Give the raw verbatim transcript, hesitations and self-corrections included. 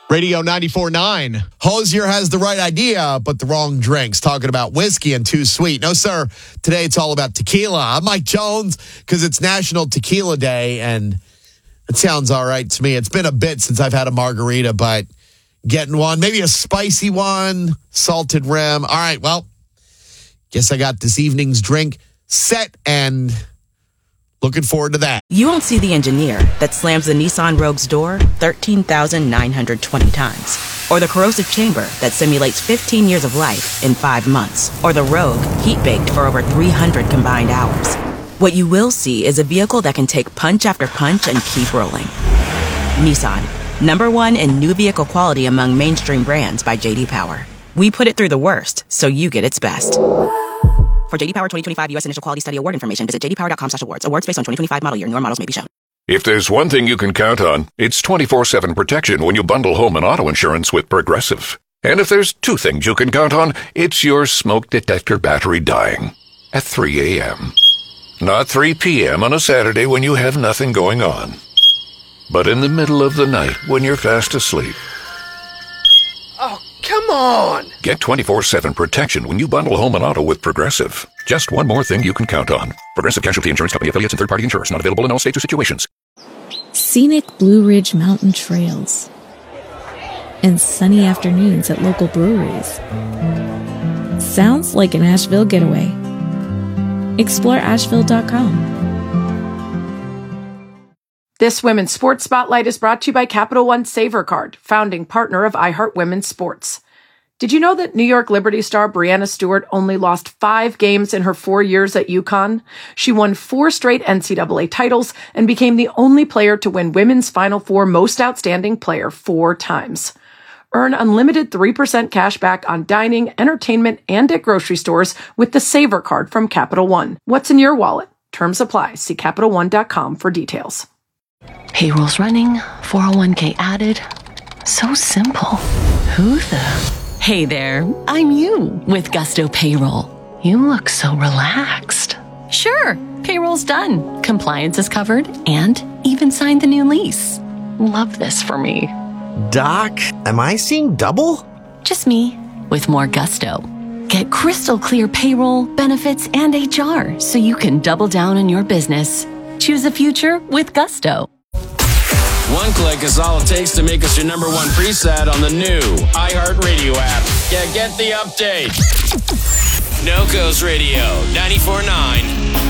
Radio ninety-four point nine. Hosier has the right idea, but the wrong drinks. Talking about whiskey and too sweet. No, sir. Today it's all about tequila. I'm Mike Jones because it's National Tequila Day, and it sounds all right to me. It's been a bit since I've had a margarita, but getting one, maybe a spicy one, salted rim. All right, well, guess I got this evening's drink set and looking forward to that. You won't see the engineer that slams the Nissan Rogue's door thirteen thousand nine hundred twenty times. Or the corrosive chamber that simulates fifteen years of life in five months. Or the Rogue heat-baked for over three hundred combined hours. What you will see is a vehicle that can take punch after punch and keep rolling. Nissan, number one in new vehicle quality among mainstream brands by J D Power. We put it through the worst, so you get its best. For J D Power twenty twenty-five U S Initial Quality Study Award information, visit j d power dot com slash awards. Awards based on twenty twenty-five model year. Newer models may be shown. If there's one thing you can count on, it's twenty-four seven protection when you bundle home and auto insurance with Progressive. And if there's two things you can count on, it's your smoke detector battery dying at three a.m. Not three p.m. on a Saturday when you have nothing going on, but in the middle of the night when you're fast asleep. Oh, come on! Get twenty-four seven protection when you bundle home and auto with Progressive. Just one more thing you can count on. Progressive Casualty Insurance Company affiliates and third-party insurers. Not available in all states or situations. Scenic Blue Ridge Mountain trails and sunny afternoons at local breweries. Sounds like an Asheville getaway. Explore asheville dot com. This Women's Sports Spotlight is brought to you by Capital One Savor Card, founding partner of iHeart Women's Sports. Did you know that New York Liberty star Breanna Stewart only lost five games in her four years at UConn? She won four straight N C double A titles and became the only player to win Women's Final Four Most Outstanding Player four times. Earn unlimited three percent cash back on dining, entertainment, and at grocery stores with the Savor Card from Capital One. What's in your wallet? Terms apply. See Capital One dot com for details. Payroll's running, four oh one k added. So simple. Who the... Hey there, I'm you with Gusto Payroll. You look so relaxed. Sure, payroll's done, compliance is covered, and even signed the new lease. Love this for me. Doc, am I seeing double? Just me, with more gusto. Get crystal clear payroll, benefits, and H R so you can double down on your business. Choose a future with Gusto. One click is all it takes to make us your number one preset on the new iHeartRadio app. Yeah, get the update. No Coast Radio, ninety-four point nine.